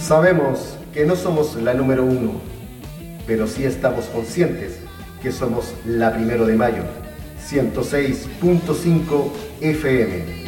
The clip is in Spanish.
Sabemos que no somos la número 1, pero sí estamos conscientes que somos la 1 de mayo, 106.5 FM.